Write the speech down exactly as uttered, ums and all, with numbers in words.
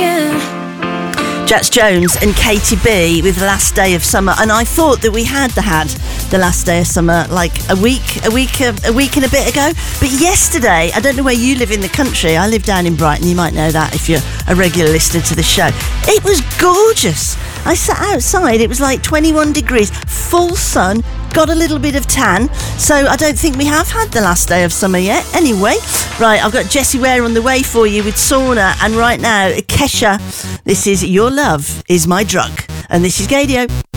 again. Jax Jones and Katie B with The Last Day of Summer, and I thought that we had the had The Last Day of Summer like a week, a week, a, a week and a bit ago. But yesterday, I don't know where you live in the country. I live down in Brighton. You might know that if you're a regular listener to the show. It was gorgeous. I sat outside. It was like twenty-one degrees, full sun. Got a little bit of tan, so I don't think we have had the last day of summer yet. Anyway, right, I've got Jessie Ware on the way for you with Sauna, and right now, Kesha, this is Your Love Is My Drug, and this is Gadio.